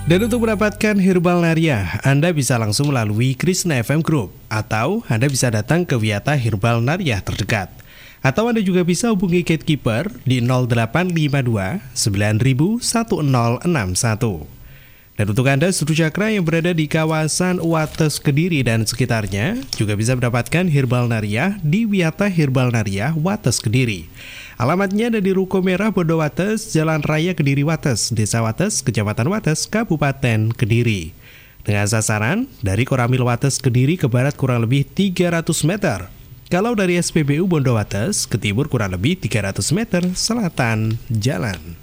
Dan untuk mendapatkan Herbal Naria, Anda bisa langsung melalui Krishna FM Group, atau Anda bisa datang ke Wiyata Herbal Naria terdekat. Atau Anda juga bisa hubungi Gatekeeper di 0852 9000 1061. Dan untuk Anda seluruh cakra yang berada di kawasan Wates Kediri dan sekitarnya juga bisa mendapatkan Herbal Naria di Wiyata Herbal Naria Wates Kediri. Alamatnya ada di Ruko Merah Bondo Wates, Jalan Raya Kediri Wates, Desa Wates, Kecamatan Wates, Kabupaten Kediri. Dengan sasaran dari Koramil Wates Kediri ke barat kurang lebih 300 meter. Kalau dari SPBU Bondo Wates ke timur kurang lebih 300 meter selatan jalan.